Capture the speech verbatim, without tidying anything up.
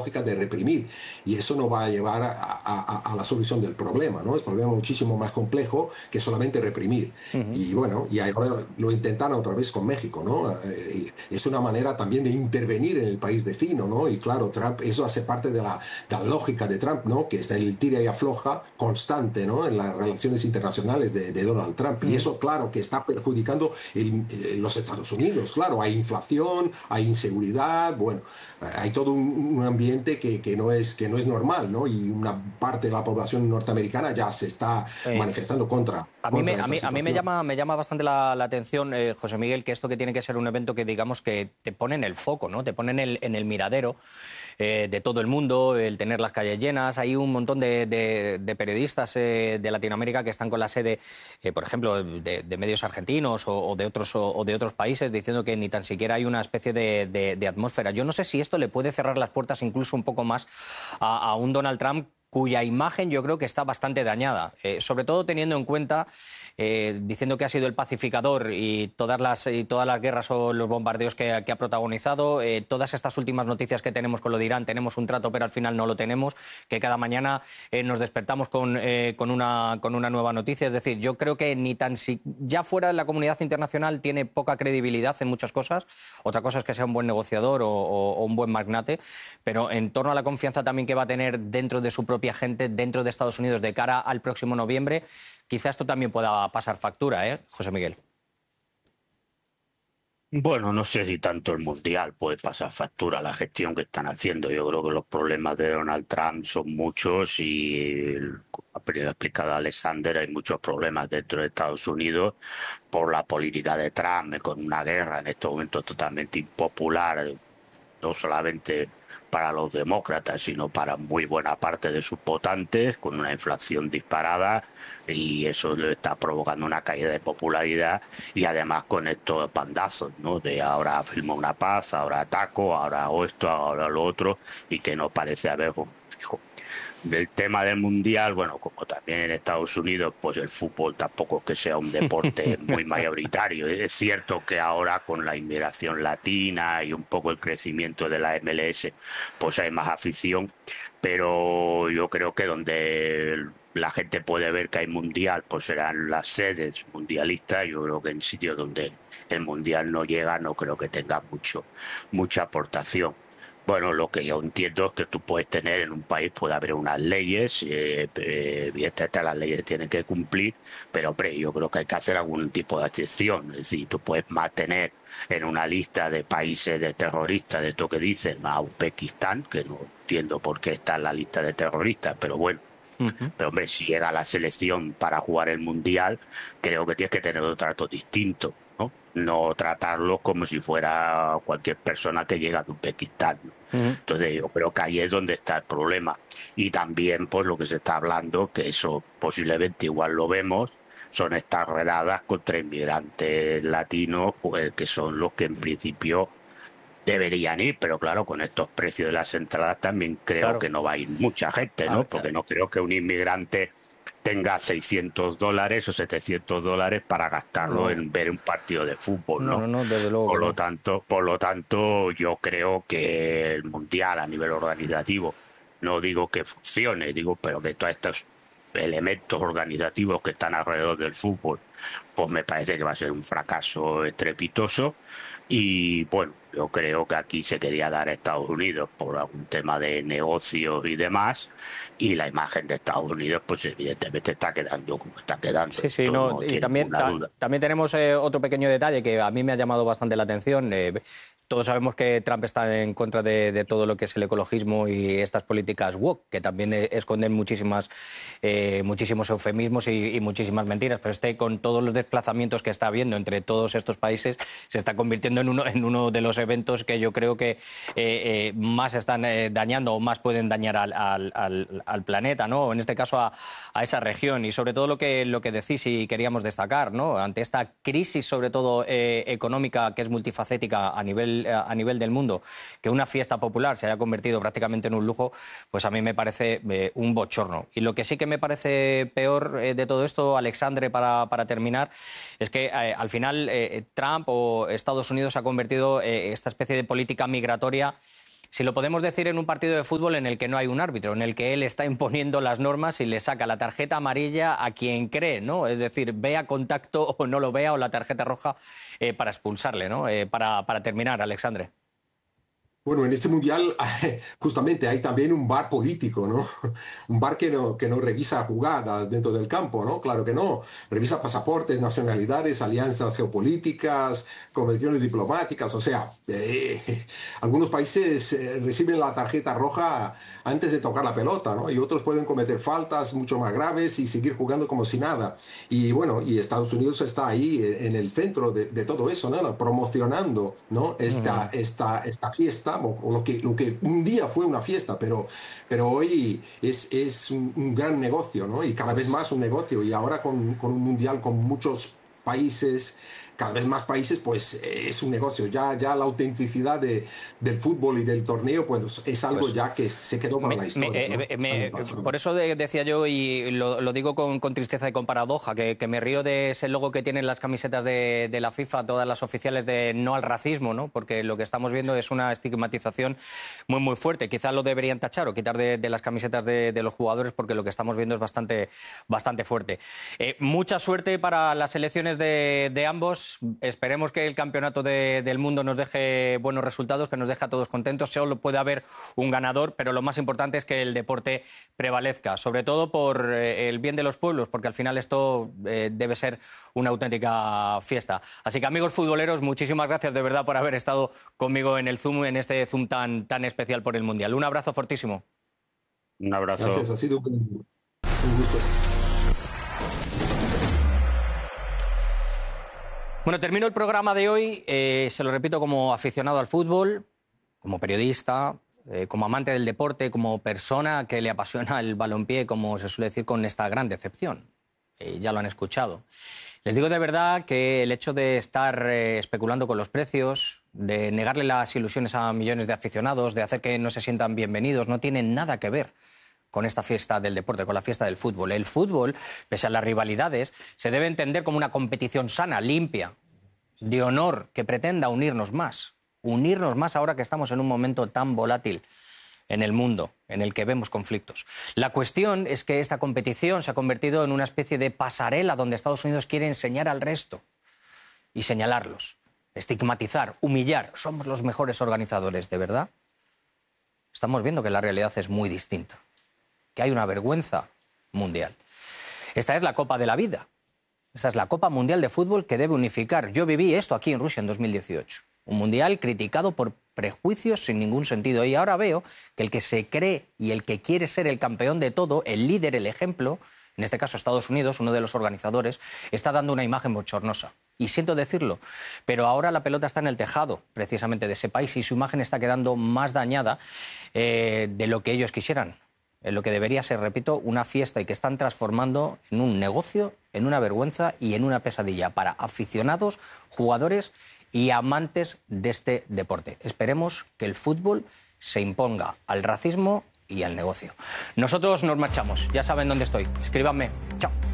lógica de reprimir, y eso no va a llevar a, a, a la solución del problema, ¿no? Es un problema muchísimo más complejo que solamente reprimir. Uh-huh. Y bueno, y ahora lo intentaron otra vez con México, ¿no? Eh, es una manera también de intervenir en el país vecino, ¿no? Y claro, Trump, eso hace parte de la, de la lógica de Trump, ¿no? Que está el tira y afloja constante, ¿no? En las relaciones internacionales de, de Donald Trump. Uh-huh. Y eso, claro, que está perjudicando el, eh, los Estados Unidos. Claro, hay inflación, hay inseguridad, bueno, hay todo un, un ambiente que, que, no es, que no es normal, ¿no? Y una parte de la población norteamericana ya se está eh, manifestando contra. A mí, me, a, mí, a mí me llama, me llama bastante la, la atención, eh, José Miguel, que esto que tiene que ser un evento que, digamos, que te pone en el foco, ¿no? Te pone en el, en el miradero eh, de todo el mundo, el tener las calles llenas. Hay un montón de, de, de periodistas eh, de Latinoamérica que están con la sede, eh, por ejemplo, de, de medios argentinos o, o, de otros, o, o de otros países, diciendo que ni tan siquiera hay una especie de, de, de atmósfera. Yo no sé si esto le puede cerrar las puertas incluso un poco más a, a un Donald Trump cuya imagen yo creo que está bastante dañada, eh, sobre todo teniendo en cuenta, eh, diciendo que ha sido el pacificador y todas las, y todas las guerras o los bombardeos que, que ha protagonizado, eh, todas estas últimas noticias que tenemos con lo de Irán, tenemos un trato pero al final no lo tenemos, que cada mañana eh, nos despertamos con, eh, con, una, con una nueva noticia. Es decir, yo creo que ni tan si ya fuera de la comunidad internacional tiene poca credibilidad en muchas cosas. Otra cosa es que sea un buen negociador o, o, o un buen magnate, pero en torno a la confianza también que va a tener dentro de su propio gente dentro de Estados Unidos de cara al próximo noviembre, quizá esto también pueda pasar factura, ¿eh, José Miguel? Bueno, no sé si tanto el Mundial puede pasar factura la gestión que están haciendo. Yo creo que los problemas de Donald Trump son muchos y, ha explicado Alexander, hay muchos problemas dentro de Estados Unidos por la política de Trump, con una guerra en estos momentos totalmente impopular, no solamente para los demócratas, sino para muy buena parte de sus votantes, con una inflación disparada, y eso le está provocando una caída de popularidad, y además con estos bandazos, ¿no? De ahora firmo una paz, ahora ataco, ahora esto, ahora lo otro, y que no parece haber un fijo. Del tema del Mundial, bueno, como también en Estados Unidos, pues el fútbol tampoco es que sea un deporte muy mayoritario. Es cierto que ahora con la inmigración latina y un poco el crecimiento de la M L S, pues hay más afición, pero yo creo que donde la gente puede ver que hay Mundial, pues serán las sedes mundialistas. Yo creo que en sitios donde el Mundial no llega, no creo que tenga mucho, mucha aportación. Bueno, lo que yo entiendo es que tú puedes tener en un país, puede haber unas leyes, eh, eh, evidentemente las leyes tienen que cumplir, pero hombre, yo creo que hay que hacer algún tipo de excepción. Es decir, tú puedes mantener en una lista de países de terroristas, de esto que dicen, a Uzbekistán, que no entiendo por qué está en la lista de terroristas, pero bueno. Uh-huh. Pero hombre, si llega la selección para jugar el Mundial, creo que tienes que tener un trato distinto, ¿no? No tratarlos como si fuera cualquier persona que llega de Uzbekistán, ¿no? Uh-huh. Entonces yo creo que ahí es donde está el problema. Y también pues lo que se está hablando, que eso posiblemente igual lo vemos, son estas redadas contra inmigrantes latinos, pues, que son los que en principio deberían ir, pero claro, con estos precios de las entradas también creo claro. que no va a ir mucha gente, ¿no? Ah, claro. Porque no creo que un inmigrante tenga seiscientos dólares o setecientos dólares para gastarlo no. en ver un partido de fútbol, ¿no? No, no, no desde luego. Por lo no. tanto, por lo tanto, yo creo que el Mundial a nivel organizativo, no digo que funcione, digo, pero que todos estos elementos organizativos que están alrededor del fútbol, pues me parece que va a ser un fracaso estrepitoso. Y bueno, yo creo que aquí se quería dar a Estados Unidos por algún tema de negocios y demás, y la imagen de Estados Unidos pues evidentemente está quedando como está quedando. Sí, sí, no, no y también, ta también tenemos eh, otro pequeño detalle que a mí me ha llamado bastante la atención. Eh, Todos sabemos que Trump está en contra de, de todo lo que es el ecologismo y estas políticas woke, que también esconden muchísimas, eh, muchísimos eufemismos y, y muchísimas mentiras. Pero este, con todos los desplazamientos que está habiendo entre todos estos países, se está convirtiendo en uno, en uno de los eventos que yo creo que eh, eh, más están eh, dañando o más pueden dañar al, al, al, al planeta, ¿no? En este caso a, a esa región. Y sobre todo lo que, lo que decís y queríamos destacar, ¿no? Ante esta crisis, sobre todo eh, económica, que es multifacética a nivel a nivel del mundo, que una fiesta popular se haya convertido prácticamente en un lujo, pues a mí me parece eh, un bochorno. Y lo que sí que me parece peor eh, de todo esto, Alexandre, para, para terminar, es que eh, al final eh, Trump o Estados Unidos ha convertido eh, esta especie de política migratoria si lo podemos decir en un partido de fútbol en el que no hay un árbitro, en el que él está imponiendo las normas y le saca la tarjeta amarilla a quien cree, ¿no? Es decir, vea contacto o no lo vea, o la tarjeta roja eh, para expulsarle, ¿no? Eh, para, para terminar, Alexandre. Bueno, en este mundial justamente hay también un V A R político, ¿no? Un V A R que no, que no revisa jugadas dentro del campo, ¿no? Claro que no. Revisa pasaportes, nacionalidades, alianzas geopolíticas, convenciones diplomáticas. O sea, eh, algunos países eh, reciben la tarjeta roja antes de tocar la pelota, ¿no? Y otros pueden cometer faltas mucho más graves y seguir jugando como si nada. Y bueno, y Estados Unidos está ahí en el centro de, de todo eso, ¿no? Promocionando, ¿no? Esta, uh-huh. esta, esta fiesta, o lo que, lo que un día fue una fiesta, pero, pero hoy es, es un, un gran negocio, ¿no? Y cada vez más un negocio. Y ahora con, con un mundial con muchos países, cada vez más países, pues es un negocio. Ya, ya la autenticidad de, del fútbol y del torneo, pues es algo pues, ya que se quedó para la historia. Me, ¿no? eh, me, por eso de, decía yo, y lo, lo digo con, con tristeza y con paradoja, que, que me río de ese logo que tienen las camisetas de, de la FIFA, todas las oficiales, de no al racismo, ¿no? Porque lo que estamos viendo es una estigmatización muy, muy fuerte. Quizás lo deberían tachar o quitar de, de las camisetas de, de los jugadores, porque lo que estamos viendo es bastante, bastante fuerte. Eh, mucha suerte para las selecciones de, de ambos. Esperemos que el campeonato de, del mundo nos deje buenos resultados, que nos deje a todos contentos. Solo puede haber un ganador, pero lo más importante es que el deporte prevalezca, sobre todo por eh, el bien de los pueblos, porque al final esto eh, debe ser una auténtica fiesta. Así que, amigos futboleros, muchísimas gracias de verdad por haber estado conmigo en el Zoom, en este Zoom tan, tan especial por el Mundial. Un abrazo fortísimo. Un abrazo. Gracias, ha sido un, un gusto. Bueno, termino el programa de hoy, eh, se lo repito, como aficionado al fútbol, como periodista, eh, como amante del deporte, como persona que le apasiona el balompié, como se suele decir, con esta gran decepción. Eh, ya lo han escuchado. Les digo de verdad que el hecho de estar eh, especulando con los precios, de negarle las ilusiones a millones de aficionados, de hacer que no se sientan bienvenidos, no tiene nada que ver con esta fiesta del deporte, con la fiesta del fútbol. El fútbol, pese a las rivalidades, se debe entender como una competición sana, limpia, de honor, que pretenda unirnos más. Unirnos más ahora que estamos en un momento tan volátil en el mundo, en el que vemos conflictos. La cuestión es que esta competición se ha convertido en una especie de pasarela donde Estados Unidos quiere enseñar al resto y señalarlos, estigmatizar, humillar. Somos los mejores organizadores, ¿de verdad? Estamos viendo que la realidad es muy distinta, que hay una vergüenza mundial. Esta es la Copa de la Vida. Esta es la Copa Mundial de Fútbol que debe unificar. Yo viví esto aquí en Rusia en dos mil dieciocho. Un mundial criticado por prejuicios sin ningún sentido. Y ahora veo que el que se cree y el que quiere ser el campeón de todo, el líder, el ejemplo, en este caso Estados Unidos, uno de los organizadores, está dando una imagen bochornosa. Y siento decirlo, pero ahora la pelota está en el tejado, precisamente, de ese país, y su imagen está quedando más dañada eh, de lo que ellos quisieran. En lo que debería ser, repito, una fiesta, y que están transformando en un negocio, en una vergüenza y en una pesadilla para aficionados, jugadores y amantes de este deporte. Esperemos que el fútbol se imponga al racismo y al negocio. Nosotros nos marchamos, ya saben dónde estoy. Escríbanme. Chao.